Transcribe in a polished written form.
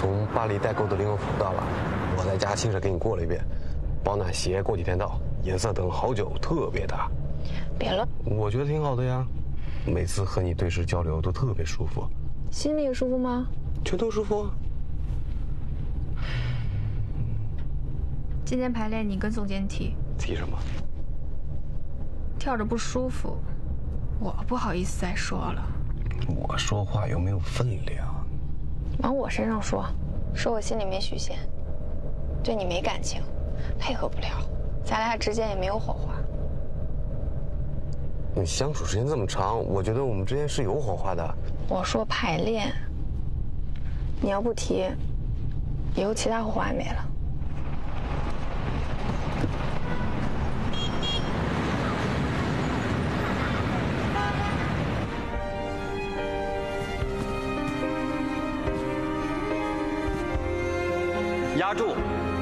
从巴黎代购的灵魂服到了，我在家亲手给你过了一遍，保暖鞋过几天到，颜色等好久，特别大。 别了， 我觉得挺好的呀，每次和你对视交流都特别舒服。 心里也舒服吗？ 全都舒服。 今天排练你跟总监提什么？ 跳着不舒服，我不好意思再说了。 我说话又没有分量。 往我身上说，我心里没许仙，对你没感情，配合不了，咱俩之间也没有火花。 你相处时间这么长，我觉得我们之间是有火花的。 我说排练，你要不提，以后其他火花也没了。 压住！